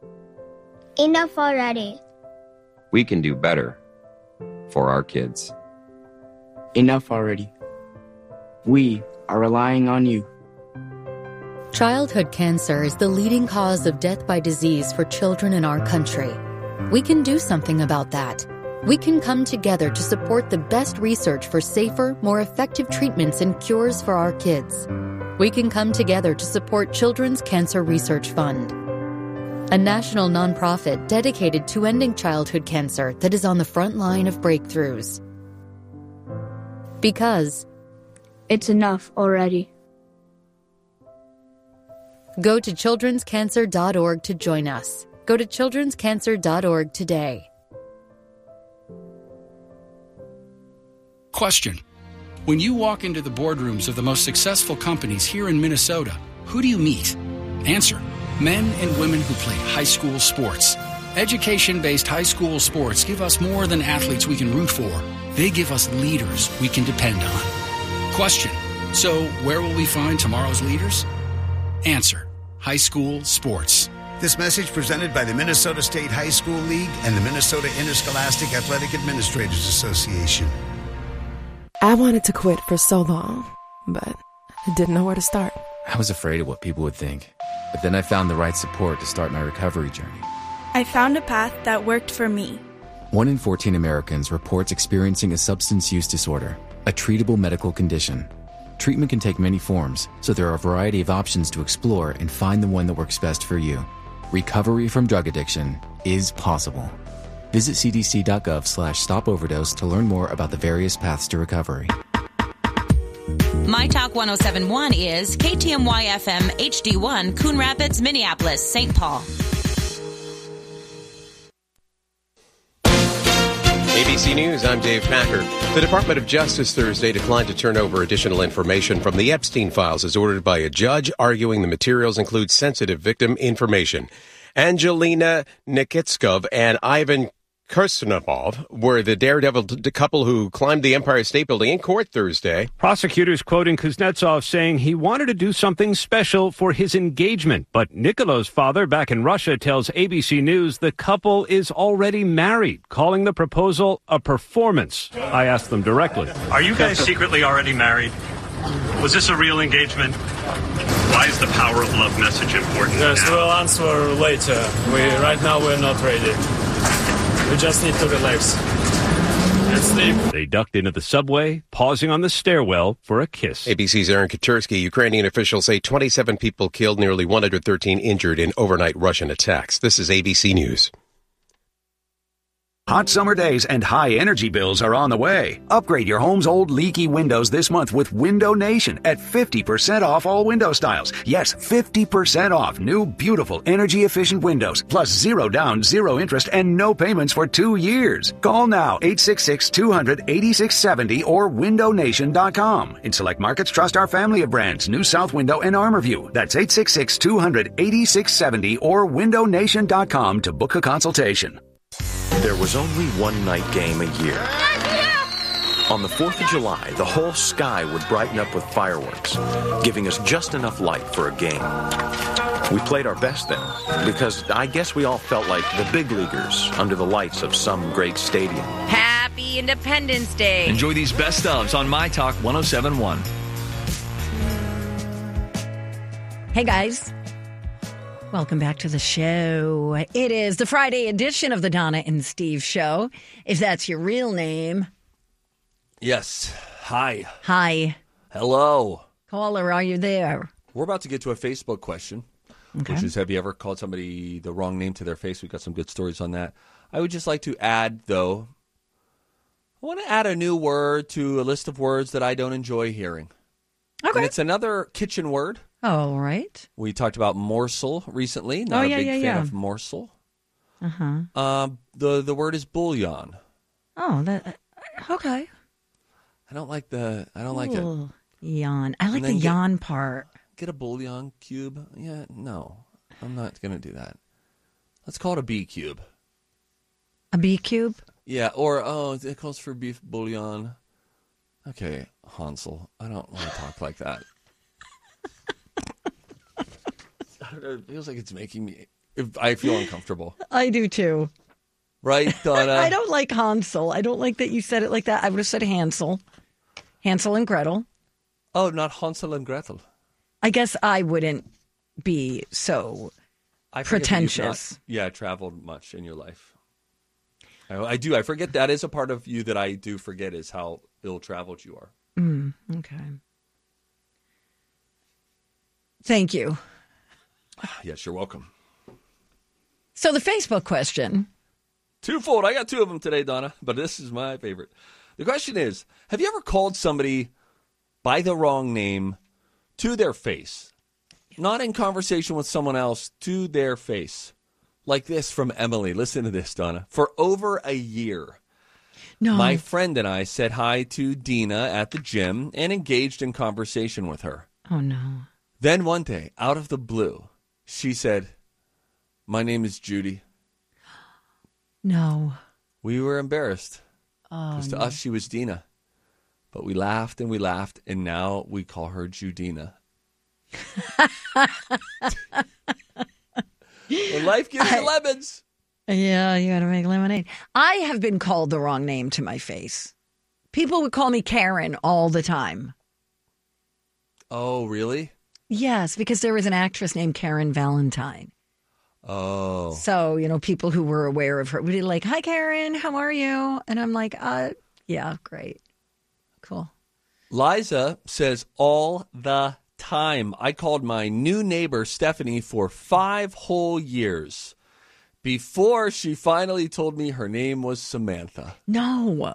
Enough already. We can do better for our kids. Enough already. We are relying on you. Childhood cancer is the leading cause of death by disease for children in our country. We can do something about that. We can come together to support the best research for safer, more effective treatments and cures for our kids. We can come together to support Children's Cancer Research Fund, a national nonprofit dedicated to ending childhood cancer that is on the front line of breakthroughs. Because it's enough already. Go to children's cancer dot org to join us. Go to children's cancer dot org today. Question. When you walk into the boardrooms of the most successful companies here in Minnesota, who do you meet? Answer. Men and women who played high school sports. Education-based high school sports give us more than athletes we can root for. They give us leaders we can depend on. Question: so where will we find tomorrow's leaders? Answer: high school sports. This message presented by the Minnesota State High School League and the Minnesota Interscholastic Athletic Administrators Association. I wanted to quit for so long, but I didn't know where to start. I was afraid of what people would think, but then I found the right support to start my recovery journey. I found a path that worked for me. One in fourteen Americans reports experiencing a substance use disorder, a treatable medical condition. Treatment can take many forms, so there are a variety of options to explore and find the one that works best for you. Recovery from drug addiction is possible. Visit cdc.gov slash stop overdose to learn more about the various paths to recovery. My Talk one oh seven point one is K T M Y F M H D one, Coon Rapids, Minneapolis, Saint Paul. A B C News, I'm Dave Packer. The Department of Justice Thursday declined to turn over additional information from the Epstein files as ordered by a judge, arguing the materials include sensitive victim information. Angelina Nikitskov and Ivan Kirsanov were the daredevil couple who climbed the Empire State Building in court Thursday. Prosecutors quoting Kuznetsov saying he wanted to do something special for his engagement. But Nikolo's father back in Russia tells A B C News the couple is already married, calling the proposal a performance. I asked them directly. Are you guys secretly already married? Was this a real engagement? Why is the power of love message important? Yes, now? we'll answer later. We right now we're not ready. We just need to relax and sleep. They ducked into the subway, pausing on the stairwell for a kiss. A B C's Aaron Katursky. Ukrainian officials say twenty-seven people killed, nearly one hundred thirteen injured in overnight Russian attacks. This is A B C News. Hot summer days and high energy bills are on the way. Upgrade your home's old leaky windows this month with Window Nation at fifty percent off all window styles. Yes, fifty percent off new, beautiful, energy-efficient windows, plus zero down, zero interest, and no payments for two years. Call now, eight six six, two hundred, eighty-six seventy or window nation dot com. In select markets, trust our family of brands, New South Window and Armorview. That's eight six six, two hundred, eighty-six seventy or window nation dot com to book a consultation. There was only one night game a year. On the fourth of July, the whole sky would brighten up with fireworks, giving us just enough light for a game. We played our best then, because I guess we all felt like the big leaguers under the lights of some great stadium. Happy Independence Day. Enjoy these best ofs on My Talk one oh seven point one. Hey, guys. Welcome back to the show. It is the Friday edition of the Donna and Steve Show, if that's your real name. Yes. Hi. Hi. Hello. Caller, are you there? We're about to get to a Facebook question, okay. which is, have you ever called somebody the wrong name to their face? We've got some good stories on that. I would just like to add, though, I want to add a new word to a list of words that I don't enjoy hearing. Okay. And it's another kitchen word. Oh, all right. We talked about morsel recently. Not oh, a yeah, big yeah, fan yeah. of morsel. Uh-huh. Um, the, the word is bouillon. Oh, that okay. I don't like the, I don't like it. Ooh, yawn. I like the get, yawn part. Get a bouillon cube. Yeah, no. I'm not going to do that. Let's call it a B cube. A B cube? Yeah, or, oh, it calls for beef bouillon. Okay, Hansel. I don't want to talk like that. It feels like it's making me, I feel uncomfortable. I do too. Right, Donna? I don't like Hansel. I don't like that you said it like that. I would have said Hansel. Hansel and Gretel. Oh, not Hansel and Gretel. I guess I wouldn't be so I pretentious. Not, yeah, traveled much in your life. I, I do. I forget that is a part of you that I do forget is how ill-traveled you are. Mm, okay. Thank you. Yes, you're welcome. So the Facebook question. Twofold. I got two of them today, Donna, but this is my favorite. The question is, have you ever called somebody by the wrong name to their face? Not in conversation with someone else, to their face. Like this from Emily. Listen to this, Donna. For over a year, no. my friend and I said hi to Dina at the gym and engaged in conversation with her. Oh, no. Then one day, out of the blue, She said, "My name is Judy." No. We were embarrassed. Oh, Because to no. us, she was Dina. But we laughed and we laughed, and now we call her Judina. When life gives you lemons. Yeah, you got to make lemonade. I have been called the wrong name to my face. People would call me Karen all the time. Oh, really? Yes, because there was an actress named Karen Valentine. Oh. So, you know, people who were aware of her would be like, "Hi, Karen, how are you?" And I'm like, uh, yeah, great. Cool. Liza says all the time. I called my new neighbor, Stephanie, for five whole years before she finally told me her name was Samantha. No.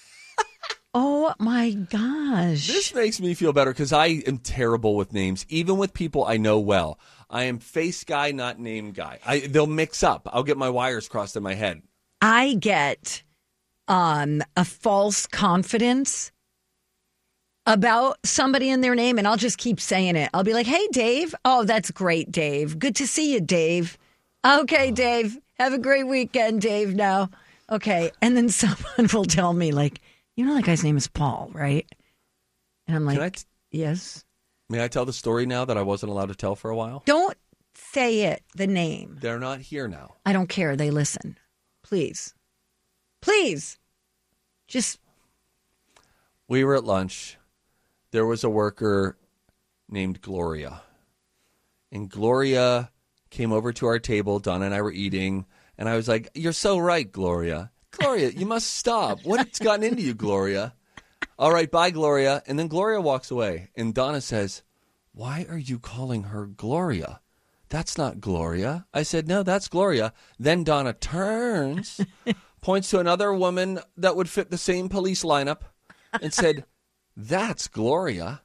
Oh, my gosh. This makes me feel better because I am terrible with names, even with people I know well. I am face guy, not name guy. I, they'll mix up. I'll get my wires crossed in my head. I get um, a false confidence about somebody and their name, and I'll just keep saying it. I'll be like, "Hey, Dave." "Oh, that's great, Dave. Good to see you, Dave." "Okay, Dave. Have a great weekend, Dave." Now, okay. And then someone will tell me, like, "You know that guy's name is Paul, right?" And I'm like, Can I t- "Yes." May I tell the story now that I wasn't allowed to tell for a while? Don't say it, the name. They're not here now. I don't care. They listen. Please. Please. Just. We were at lunch. There was a worker named Gloria. And Gloria came over to our table. Donna and I were eating. And I was like, "You're so right, Gloria. Gloria, you must stop. What's gotten into you, Gloria?" "All right, bye, Gloria." And then Gloria walks away. And Donna says, "Why are you calling her Gloria? That's not Gloria." I said, "No, that's Gloria." Then Donna turns, points to another woman that would fit the same police lineup, and said, "That's Gloria."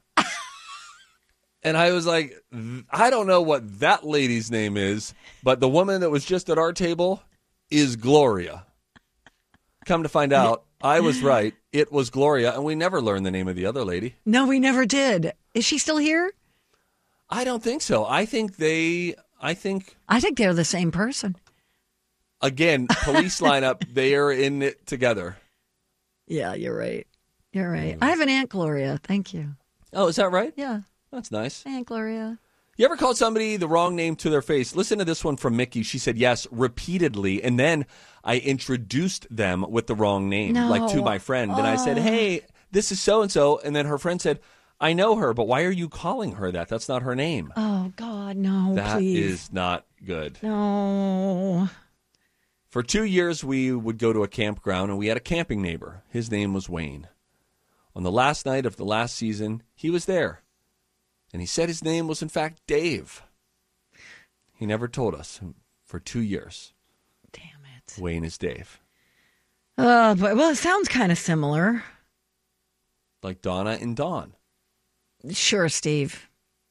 And I was like, I don't know what that lady's name is, but the woman that was just at our table is Gloria. Come to find out, I was right. It was Gloria, and we never learned the name of the other lady. No, we never did. Is she still here? I don't think so. I think they, I think... I think they're the same person. Again, police lineup, they are in it together. Yeah, you're right. You're right. I have an Aunt Gloria. Thank you. Oh, is that right? Yeah. That's nice. Aunt Gloria. You ever called somebody the wrong name to their face? Listen to this one from Mickey. She said yes repeatedly, and then I introduced them with the wrong name, No. like to my friend. And I said, Oh. "Hey, this is so-and-so." And then her friend said, "I know her, but why are you calling her that? That's not her name." Oh, God, no, That please. is not good. No. For two years, we would go to a campground, and we had a camping neighbor. His name was Wayne. On the last night of the last season, he was there. And he said his name was, in fact, Dave. He never told us for two years. Damn it. Wayne is Dave. Uh, but, well, it sounds kind of similar. Like Donna and Dawn. Sure, Steve.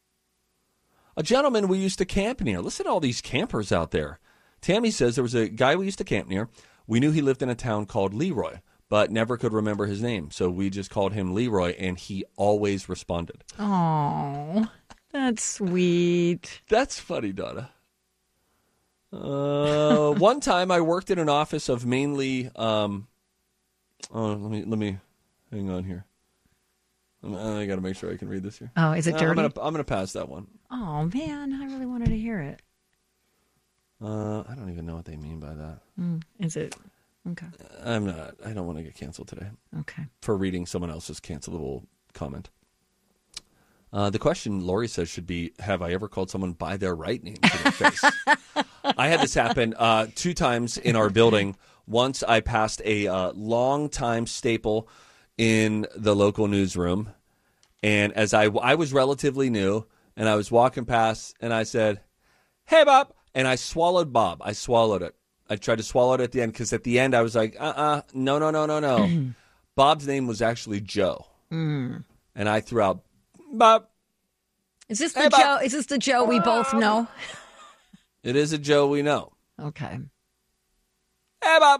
A gentleman we used to camp near. Listen to all these campers out there. Tammy says there was a guy we used to camp near. We knew he lived in a town called Leroy, but never could remember his name. So we just called him Leroy, and he always responded. Oh, that's sweet. That's funny, Donna. Uh, one time I worked in an office of mainly, um, oh, let me, let me, hang on here. I got to make sure I can read this here. Oh, is it Uh, dirty? I'm gonna, I'm gonna pass that one. Oh, man, I really wanted to hear it. Uh, I don't even know what they mean by that. Mm, is it? Okay. I'm not. I don't want to get canceled today. Okay. For reading someone else's cancelable comment. Uh, the question Lori says should be, have I ever called someone by their right name to their face? I had this happen uh, two times in our building. Once I passed a uh, long-time staple in the local newsroom. And as I, I was relatively new, and I was walking past, and I said, "Hey, Bob." And I swallowed Bob. I swallowed it. I tried to swallow it at the end, because at the end I was like, uh-uh, no, no, no, no, no. Bob's name was actually Joe. Mm. And I threw out, "Bob." Is this Hey, the Bob. Joe? Is this the Joe we both know? It is a Joe we know. Okay. "Hey, Bob."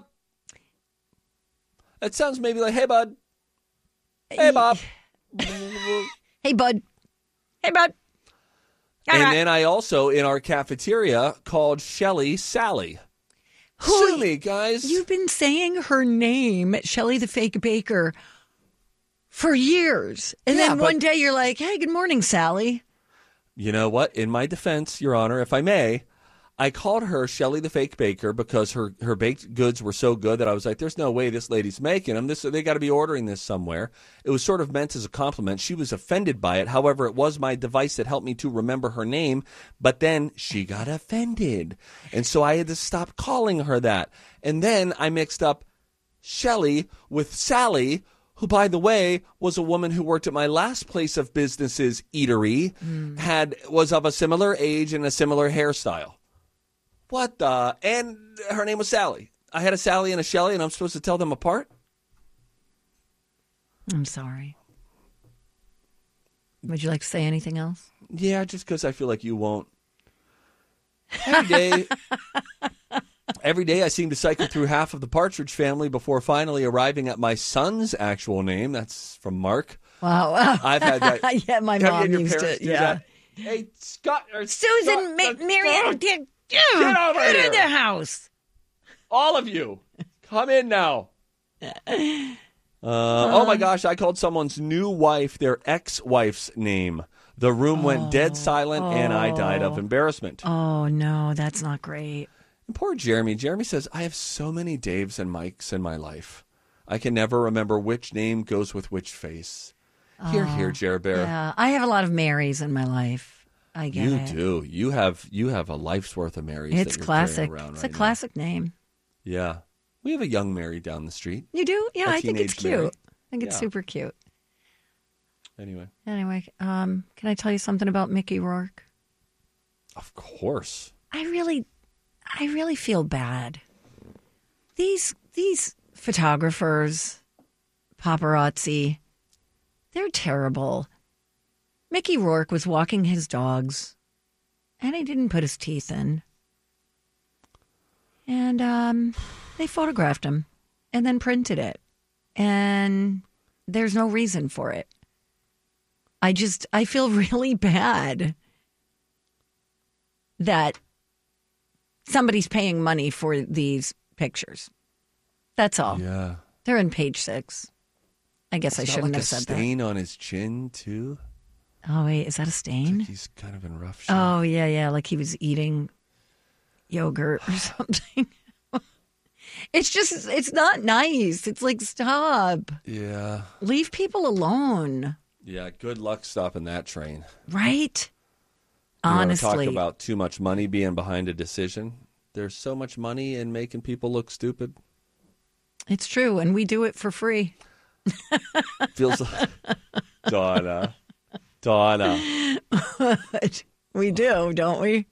That sounds maybe like, "Hey, bud." "Hey, Bob." Hey, bud. Hey, bud. And then I also, in our cafeteria, called Shelly Sally. Who, Sue me, guys. You've been saying her name, Shelly the Fake Baker, for years. And Yeah, then but- one day you're like, hey, good morning, Sally. You know what? In my defense, Your Honor, if I may, I called her Shelly the Fake Baker because her, her baked goods were so good that I was like, there's no way this lady's making them. This, they got to be ordering this somewhere. It was sort of meant as a compliment. She was offended by it. However, it was my device that helped me to remember her name. But then she got offended. And so I had to stop calling her that. And then I mixed up Shelly with Sally, who, by the way, was a woman who worked at my last place of business's eatery, Mm. had was of a similar age and a similar hairstyle. What the? And her name was Sally. I had a Sally and a Shelly, and I'm supposed to tell them apart? I'm sorry. Would you like to say anything else? Yeah, just because I feel like you won't. Every day, every day I seem to cycle through half of the Partridge Family before finally arriving at my son's actual name. That's from Mark. Wow. I've had that. Yeah, my Have you mom had your used parents to. do Yeah. that? Hey, Scott. Or Susan, Scott, Ma- Marianne, get, Get over get here. in the house. All of you, come in now. Uh, oh my gosh, I called someone's new wife their ex-wife's name. The room went dead silent, and I died of embarrassment. Oh, no, that's not great. And poor Jeremy. Jeremy says, I have so many Daves and Mikes in my life. I can never remember which name goes with which face. Here, Oh, here, Jer Bear. Yeah, I have a lot of Marys in my life. I get You it. do. You have you have a life's worth of Marys. It's that you're classic. carrying around It's right a classic name. now. Yeah. We have a young Mary down the street. You do? Yeah, A I think it's teenage cute. Mary. I think it's Yeah. super cute. Anyway. Anyway, um, can I tell you something about Mickey Rourke? Of course. I really, I really feel bad. These these photographers, paparazzi, they're terrible. Mickey Rourke was walking his dogs, and he didn't put his teeth in. And um, they photographed him and then printed it. And there's no reason for it. I just, I feel really bad that somebody's paying money for these pictures. That's all. Yeah. They're in page six. I guess It's I got shouldn't like have a said stain on his chin, too. that. Oh, wait, is that a stain? He's kind of in rough shape. Oh, yeah, yeah, like he was eating yogurt or something. It's just, it's not nice. It's like, stop. Yeah. Leave people alone. Yeah, good luck stopping that train. Right? You wanna Honestly. talk about too much money being behind a decision. There's so much money in making people look stupid. It's true, and we do it for free. Feels like Donna. Donna. We do, don't we?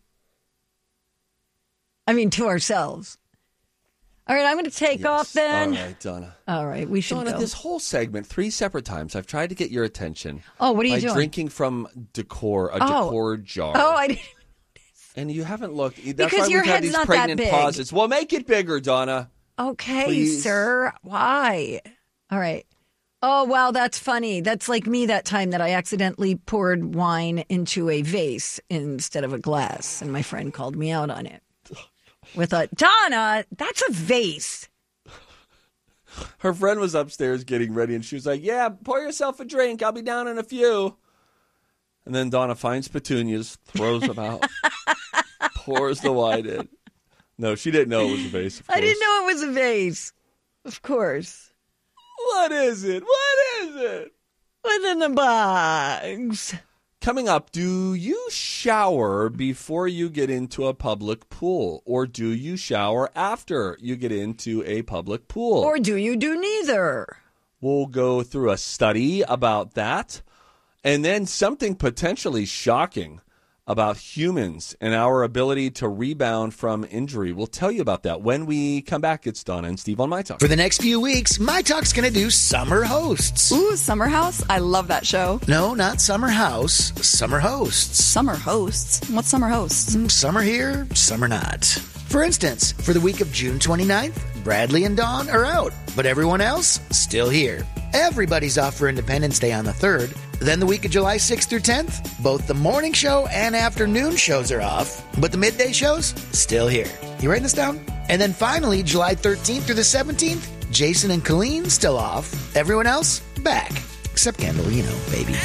I mean, to ourselves. All right, I'm going to take off then. All right, Donna. All right, we should Donna, go. this whole segment, three separate times, I've tried to get your attention. Oh, what are you by doing? drinking from decor, a Oh. decor jar. Oh, I didn't. And you haven't looked. That's Because why your we've had head's these not that pregnant big. pauses. Well, make it bigger, Donna. Okay, Please. sir. Why? All right. Oh, wow, that's funny. That's like me that time that I accidentally poured wine into a vase instead of a glass, and my friend called me out on it. With a, Donna, that's a vase. Her friend was upstairs getting ready, and she was like, yeah, pour yourself a drink. I'll be down in a few. And then Donna finds petunias, throws them out, pours the wine in. No, she didn't know it was a vase. Of I didn't know it was a vase. Of course. What is it? What is it? Within the box. Coming up, do you shower before you get into a public pool? Or do you shower after you get into a public pool? Or do you do neither? We'll go through a study about that. And then something potentially shocking about humans and our ability to rebound from injury. We'll tell you about that when we come back. It's Donna and Steve on My Talk. For the next few weeks, My Talk's going to do Summer Hosts. Ooh, Summer House? I love that show. No, not Summer House, Summer Hosts. Summer Hosts? What's Summer Hosts? Mm, Some are here, some are not. For instance, for the week of June twenty-ninth, Bradley and Dawn are out, but everyone else still here. Everybody's off for Independence Day on the third, Then the week of July sixth through tenth, both the morning show and afternoon shows are off, but the midday shows, still here. You writing this down? And then finally, July thirteenth through the seventeenth, Jason and Colleen still off. Everyone else, back. Except Kendall, you know, baby.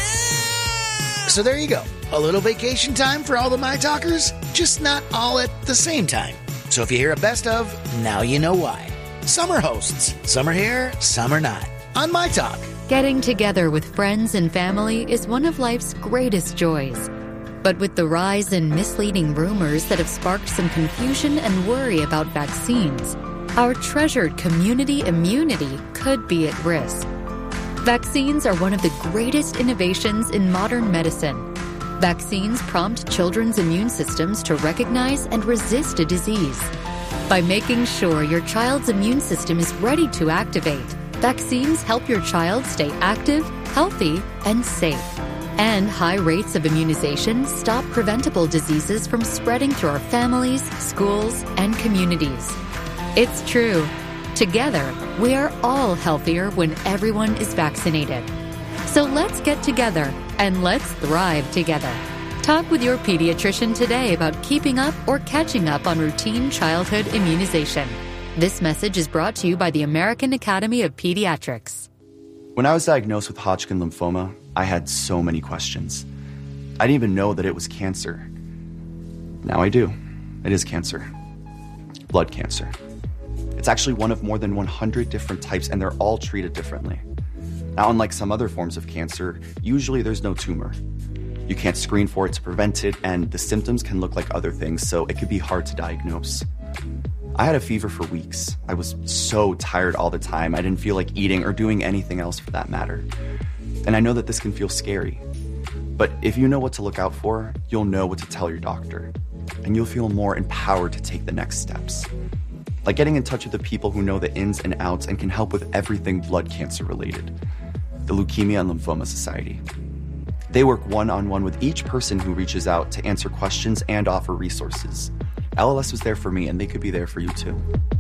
So there you go. A little vacation time for all the My Talkers, just not all at the same time. So if you hear a best of, now you know why. Summer hosts. Some are here, some are not. On My Talk. Getting together with friends and family is one of life's greatest joys. But with the rise in misleading rumors that have sparked some confusion and worry about vaccines, our treasured community immunity could be at risk. Vaccines are one of the greatest innovations in modern medicine. Vaccines prompt children's immune systems to recognize and resist a disease. By making sure your child's immune system is ready to activate, vaccines help your child stay active, healthy, and safe. And high rates of immunization stop preventable diseases from spreading through our families, schools, and communities. It's true. Together, we are all healthier when everyone is vaccinated. So let's get together and let's thrive together. Talk with your pediatrician today about keeping up or catching up on routine childhood immunization. This message is brought to you by the American Academy of Pediatrics. When I was diagnosed with Hodgkin lymphoma, I had so many questions. I didn't even know that it was cancer. Now I do. It is cancer. Blood cancer. It's actually one of more than one hundred different types, and they're all treated differently. Now, unlike some other forms of cancer, usually there's no tumor. You can't screen for it to prevent it, and the symptoms can look like other things, so it could be hard to diagnose. I had a fever for weeks. I was so tired all the time, I didn't feel like eating or doing anything else for that matter. And I know that this can feel scary. But if you know what to look out for, you'll know what to tell your doctor. And you'll feel more empowered to take the next steps. Like getting in touch with the people who know the ins and outs and can help with everything blood cancer related. The Leukemia and Lymphoma Society. They work one-on-one with each person who reaches out to answer questions and offer resources. L L S was there for me, and they could be there for you too.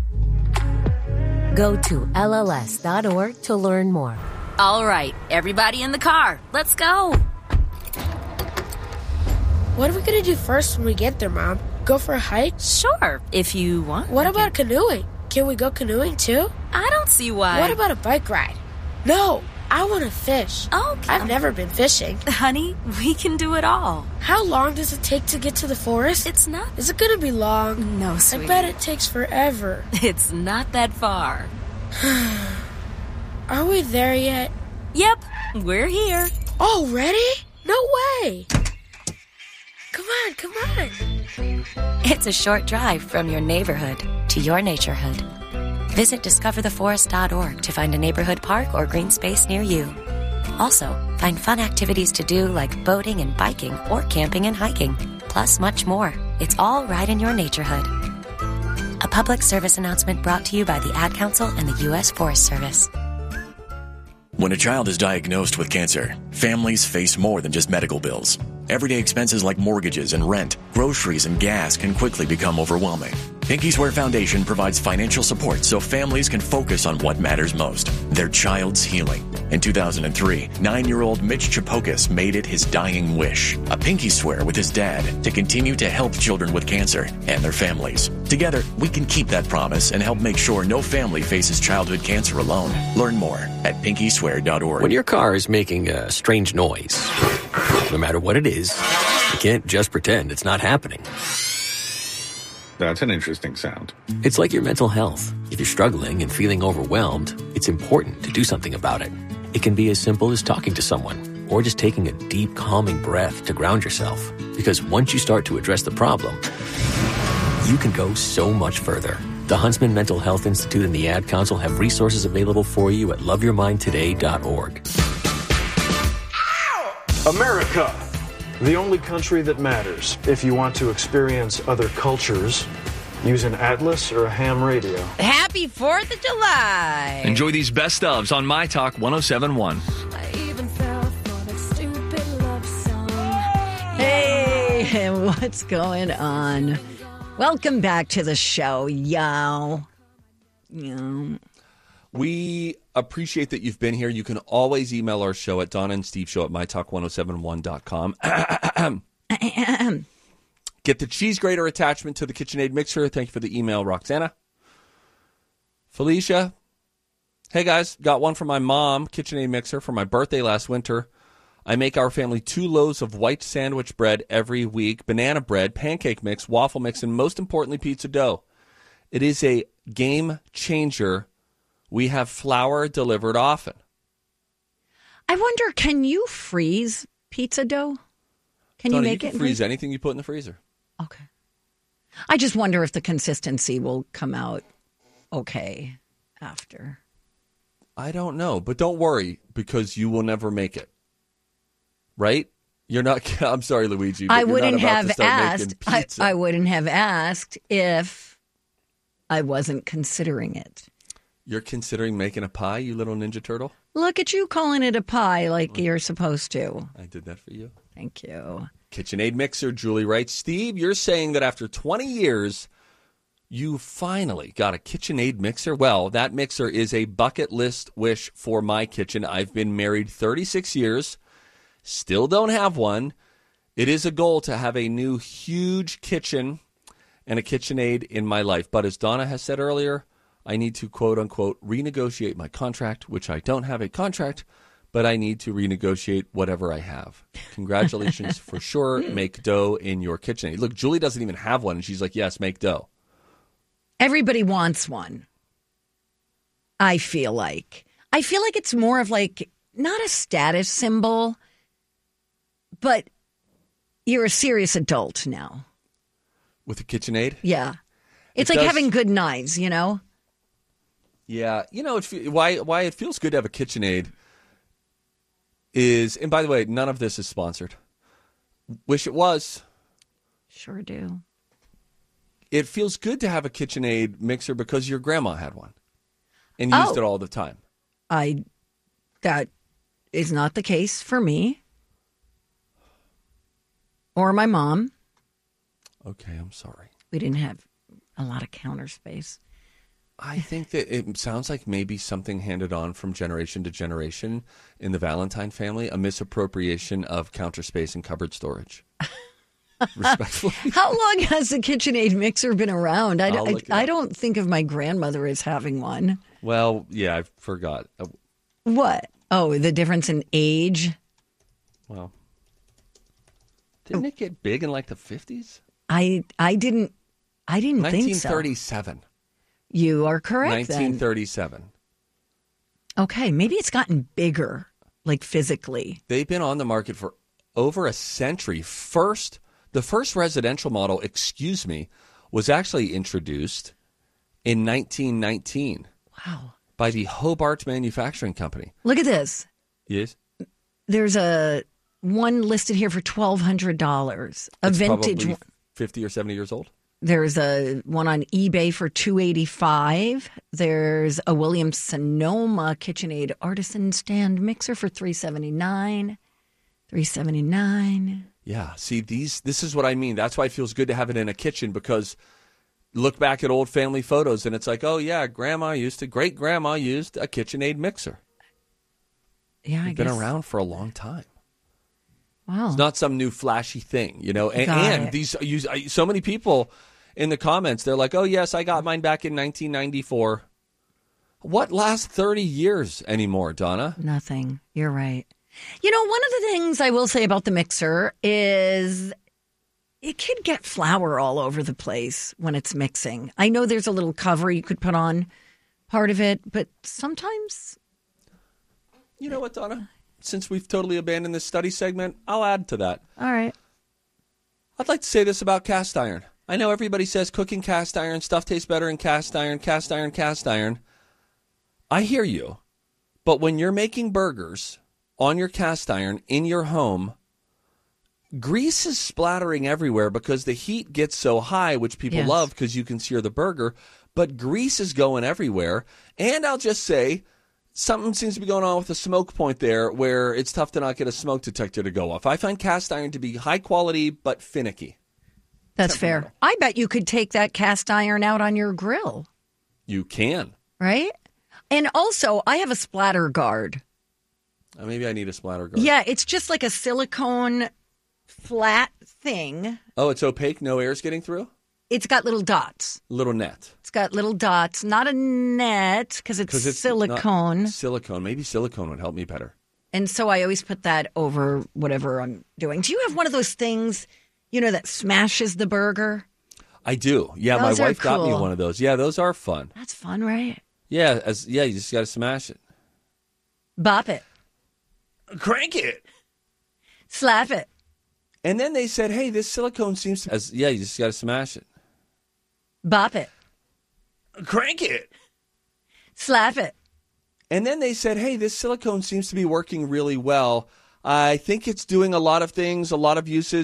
Go to L L S dot org to learn more. All right, everybody in the car, let's go. What are we going to do first when we get there, Mom? Go for a hike? Sure, if you want. What about canoeing? Can we go canoeing too? I don't see why. What about a bike ride? No, I want to fish. Okay. I've never been fishing. Honey, we can do it all. How long does it take to get to the forest? It's not. Is it going to be long? No, sweetie. I bet it takes forever. It's not that far. Are we there yet? Yep, we're here. Already? No way. Come on, come on. It's a short drive from your neighborhood to your naturehood. Visit discover the forest dot org to find a neighborhood park or green space near you. Also, find fun activities to do like boating and biking or camping and hiking, plus much more. It's all right in your naturehood. A public service announcement brought to you by the Ad Council and the U S Forest Service. When a child is diagnosed with cancer, families face more than just medical bills. Everyday expenses like mortgages and rent, groceries and gas can quickly become overwhelming. Pinky Swear Foundation provides financial support so families can focus on what matters most, their child's healing. In two thousand three, nine-year-old Mitch Chapokas made it his dying wish, a pinky swear with his dad to continue to help children with cancer and their families. Together, we can keep that promise and help make sure no family faces childhood cancer alone. Learn more at pinky swear dot org. When your car is making a strange noise, no matter what it is, you can't just pretend it's not happening. That's an interesting sound. It's like your mental health. If you're struggling and feeling overwhelmed, it's important to do something about it. It can be as simple as talking to someone or just taking a deep, calming breath to ground yourself. Because once you start to address the problem, you can go so much further. The Huntsman Mental Health Institute and the Ad Council have resources available for you at love your mind today dot org. America, the only country that matters. If you want to experience other cultures, use an Atlas or a ham radio. Happy fourth of July. Enjoy these best ofs on My Talk one oh seven point one. Hey, what's going on? Welcome back to the show, yo. Yo. We appreciate that you've been here. You can always email our show at Donna and Steve Show at my talk ten seventy-one dot com. Get the cheese grater attachment to the KitchenAid mixer. Thank you for the email, Roxana. Felicia. Hey, guys. Got one from my mom, KitchenAid mixer, for my birthday last winter. I make our family two loaves of white sandwich bread every week, banana bread, pancake mix, waffle mix, and most importantly, pizza dough. It is a game changer. We have flour delivered often. I wonder, can you freeze pizza dough? Can Donna, you make you it? can freeze anything you put in the freezer. Okay. I just wonder if the consistency will come out okay after. I don't know, but don't worry because you will never make it. Right? You're not. I'm sorry, Luigi. But I you're wouldn't not about have to start asked. making I, pizza. I wouldn't have asked if I wasn't considering it. You're considering making a pie, you little Ninja Turtle? Look at you calling it a pie like you're supposed to. I did that for you. Thank you. KitchenAid mixer, Julie writes. Steve, you're saying that after twenty years, you finally got a KitchenAid mixer? Well, that mixer is a bucket list wish for my kitchen. I've been married thirty-six years. Still don't have one. It is a goal to have a new huge kitchen and a KitchenAid in my life. But as Donna has said earlier, I need to, quote unquote, renegotiate my contract, which I don't have a contract, but I need to renegotiate whatever I have. Congratulations for sure. Make dough in your KitchenAid. Look, Julie doesn't even have one. And she's like, yes, make dough. Everybody wants one. I feel like. I feel like it's more of like, not a status symbol, but you're a serious adult now. With a KitchenAid? Yeah. It's It like does- having good knives, you know? Yeah. You know, it, fe- why, why it feels good to have a KitchenAid is, and by the way, none of this is sponsored. Wish it was. Sure do. It feels good to have a KitchenAid mixer because your grandma had one and used Oh. it all the time. I, that is not the case for me or my mom. Okay, I'm sorry. We didn't have a lot of counter space. I think that it sounds like maybe something handed on from generation to generation in the Valentine family, a misappropriation of counter space and cupboard storage. Respectfully. How long has the KitchenAid mixer been around? I, I'll I, look it I up. don't think of my grandmother as having one. Well, yeah, I forgot. Uh, What? Oh, the difference in age? well, didn't it get big in like the fifties? I I didn't I didn't think so. nineteen thirty-seven. You are correct nineteen then. thirty-seven. Okay, maybe it's gotten bigger, like physically. They've been on the market for over a century. First, the first residential model, excuse me, was actually introduced in nineteen nineteen. Wow. By the Hobart Manufacturing Company. Look at this. Yes. There's a one listed here for twelve hundred dollars. A It's vintage probably one. fifty or seventy years old. There's a one on eBay for two hundred eighty-five dollars. There's a Williams Sonoma KitchenAid artisan stand mixer for three hundred seventy-nine dollars. three hundred seventy-nine dollars. Yeah. See, these. This is what I mean. That's why it feels good to have it in a kitchen because look back at old family photos and it's like, oh, yeah, grandma used to, great grandma used a KitchenAid mixer. Yeah, I They've been guess. around for a long time. Wow. It's not some new flashy thing, you know. And, Got and it. these, you, so many people in the comments, they're like, oh, yes, I got mine back in nineteen ninety-four. What lasts thirty years anymore, Donna? Nothing. You're right. You know, one of the things I will say about the mixer is it can get flour all over the place when it's mixing. I know there's a little cover you could put on part of it, but sometimes. You know what, Donna? Since we've totally abandoned this study segment, I'll add to that. All right. I'd like to say this about cast iron. I know everybody says cooking cast iron, stuff tastes better in cast iron, cast iron, cast iron. I hear you. But when you're making burgers on your cast iron in your home, grease is splattering everywhere because the heat gets so high, which people Yes. love because you can sear the burger, but grease is going everywhere. And I'll just say, something seems to be going on with the smoke point there where it's tough to not get a smoke detector to go off. I find cast iron to be high quality but finicky. That's fair. I bet you could take that cast iron out on your grill, You can. right? And also, I have a splatter guard. Uh, maybe I need a splatter guard. Yeah, it's just like a silicone flat thing. Oh, it's opaque? No air's getting through? It's got little dots. Little net. It's got little dots. Not a net because it's, it's silicone. Silicone. Maybe silicone would help me better. And so I always put that over whatever I'm doing. Do you have one of those things, you know, that smashes the burger? I do. Yeah, those my wife cool. got me one of those. Yeah, those are fun. That's fun, right? Yeah, as yeah, you just got to smash it. Bop it. Crank it. Slap it. And then they said, hey, this silicone seems to... As, yeah, you just got to smash it. Bop it. Crank it. Slap it. And then they said, hey, this silicone seems to be working really well. I think it's doing a lot of things, a lot of uses.